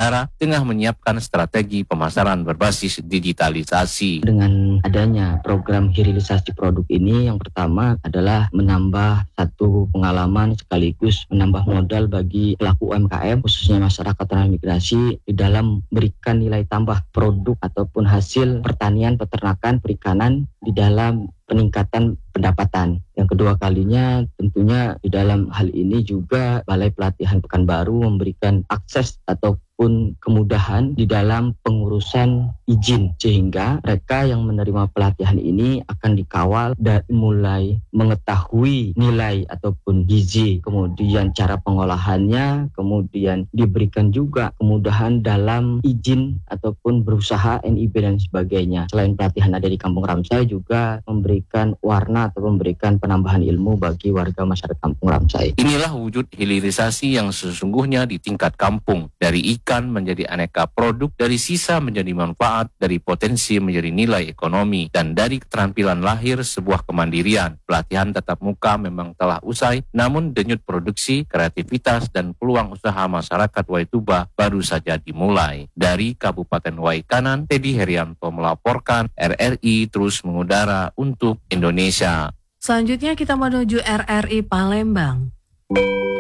Utara tengah menyiapkan strategi pemasaran berbasis digitalisasi. Dengan adanya program hilirisasi produk ini, yang pertama adalah menambah satu pengalaman sekaligus menambah modal bagi pelaku UMKM, khususnya masyarakat transmigrasi, di dalam memberikan nilai tambah produk ataupun hasil pertanian, peternakan, perikanan di dalam peningkatan pendapatan. Yang kedua kalinya tentunya di dalam hal ini juga Balai Pelatihan Pekanbaru memberikan akses ataupun kemudahan di dalam pengurusan izin, sehingga mereka yang menerima pelatihan ini akan dikawal dan mulai mengetahui nilai ataupun gizi, kemudian cara pengolahannya, kemudian diberikan juga kemudahan dalam izin ataupun berusaha NIB dan sebagainya. Selain pelatihan ada di Kampung Ramsai, juga memberikan warna atau memberikan penambahan ilmu bagi warga masyarakat Kampung Ramsai. Inilah wujud hilirisasi yang sesungguhnya di tingkat kampung. Dari ikan menjadi aneka produk, dari sisa menjadi manfaat, dari potensi menjadi nilai ekonomi, dan dari keterampilan lahir sebuah kemandirian. Pelatihan tatap muka memang telah usai, namun denyut produksi, kreativitas, dan peluang usaha masyarakat Waituba baru saja dimulai. Dari Kabupaten Waikanan, Teddy Herianto melaporkan, RRI terus mengudara untuk Indonesia. Selanjutnya kita menuju RRI Palembang.